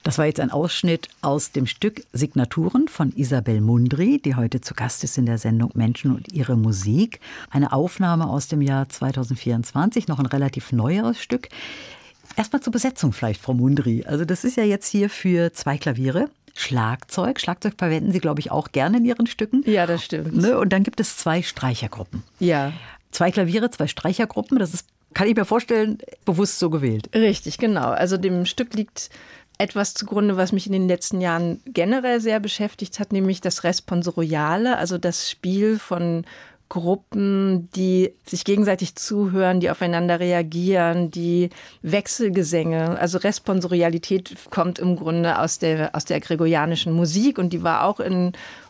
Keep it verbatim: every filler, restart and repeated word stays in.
Das war jetzt ein Ausschnitt aus dem Stück Signaturen von Isabel Mundry, die heute zu Gast ist in der Sendung Menschen und ihre Musik. Eine Aufnahme aus dem Jahr zweitausendvierundzwanzig, noch ein relativ neueres Stück. Erstmal zur Besetzung vielleicht, Frau Mundry. Also das ist ja jetzt hier für zwei Klaviere. Schlagzeug. Schlagzeug verwenden Sie, glaube ich, auch gerne in Ihren Stücken. Ja, das stimmt. Ne? Und dann gibt es zwei Streichergruppen. Ja. Zwei Klaviere, zwei Streichergruppen. Das ist, kann ich mir vorstellen, bewusst so gewählt. Richtig, genau. Also dem Stück liegt etwas zugrunde, was mich in den letzten Jahren generell sehr beschäftigt hat, nämlich das Responsoriale, also das Spiel von Gruppen, die sich gegenseitig zuhören, die aufeinander reagieren, die Wechselgesänge, also Responsorialität kommt im Grunde aus der, aus der gregorianischen Musik und die war auch in